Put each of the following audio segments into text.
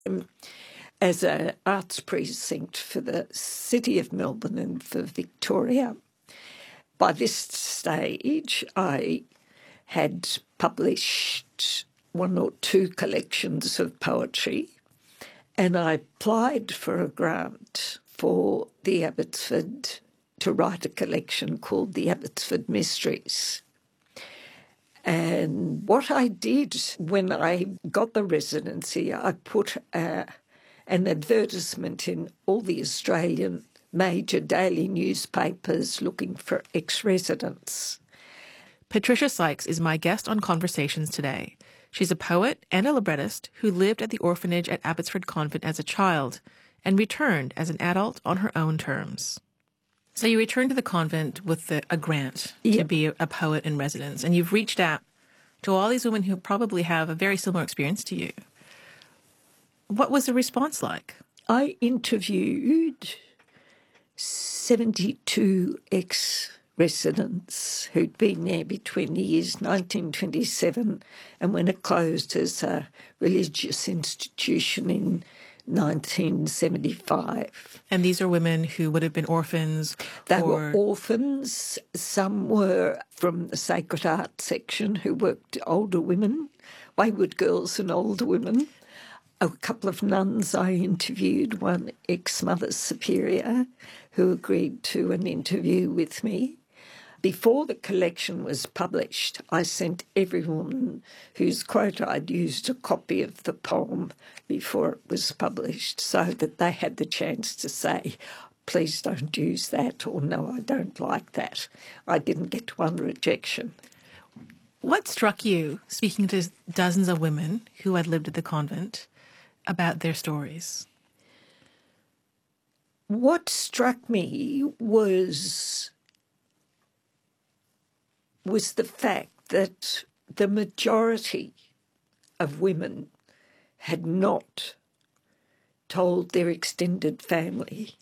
as an arts precinct for the City of Melbourne and for Victoria. By this stage, I had published 1 or 2 collections of poetry, and I applied for a grant for the Abbotsford to write a collection called The Abbotsford Mysteries. And what I did when I got the residency, I put an advertisement in all the Australian major daily newspapers looking for ex-residents. Patricia Sykes is my guest on Conversations today. She's a poet and a librettist who lived at the orphanage at Abbotsford Convent as a child and returned as an adult on her own terms. So you returned to the convent with a grant to be a poet in residence, and you've reached out to all these women who probably have a very similar experience to you. What was the response like? I interviewed 72 ex-residents who'd been there between the years 1927 and when it closed as a religious institution in 1975. And these are women who would have been orphans? They were orphans. Some were from the Sacred Art section who worked older women, wayward girls and older women. A couple of nuns I interviewed, one ex-Mother Superior who agreed to an interview with me. Before the collection was published, I sent every woman whose quote I'd used a copy of the poem before it was published so that they had the chance to say, please don't use that, or no, I don't like that. I didn't get one rejection. What struck you, speaking to dozens of women who had lived at the convent, about their stories? What struck me was the fact that the majority of women had not told their extended family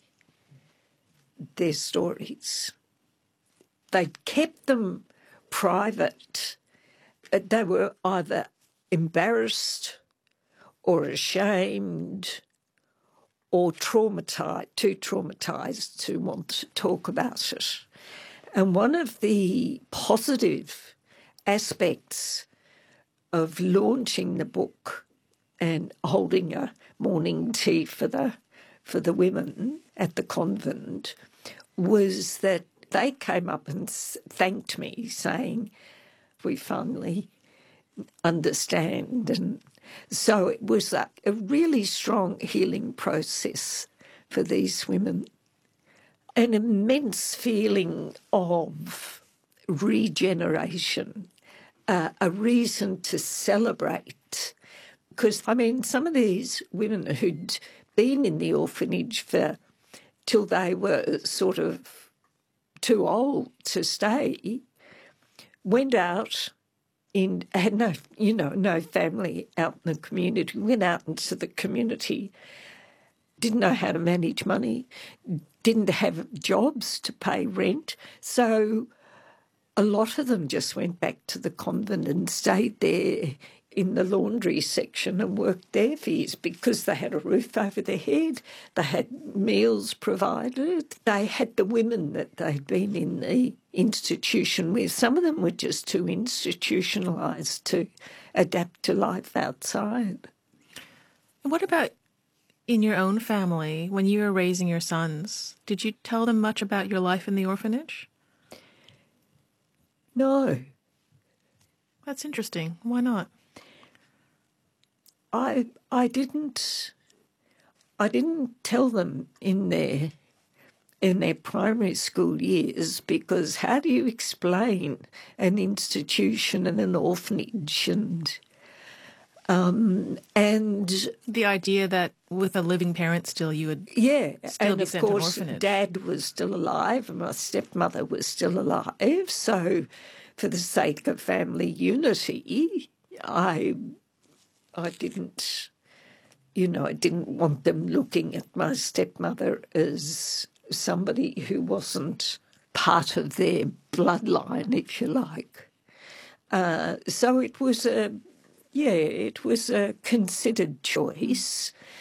their stories. They'd kept them private. They were either embarrassed or ashamed or traumatised, too traumatised to want to talk about it. And one of the positive aspects of launching the book and holding a morning tea for the women at the convent was that they came up and thanked me, saying, we finally understand. And so it was a really strong healing process for these women. An immense feeling of regeneration, a reason to celebrate. Because, some of these women who'd been in the orphanage till they were sort of too old to stay, went out had no family out in the community, went out into the community, didn't know how to manage money, didn't have jobs to pay rent. So a lot of them just went back to the convent and stayed there in the laundry section and worked there for years because they had a roof over their head, they had meals provided, they had the women that they'd been in the institution with. Some of them were just too institutionalised to adapt to life outside. What about in your own family, when you were raising your sons? Did you tell them much about your life in the orphanage? No. That's interesting. Why not? I didn't tell them in their primary school years, because how do you explain an institution and an orphanage and the idea that with a living parent still you would still be sent to an orphanage. And of course Dad was still alive and my stepmother was still alive, so for the sake of family unity I didn't want them looking at my stepmother as somebody who wasn't part of their bloodline, if you like. So it was Yeah, it was a considered choice.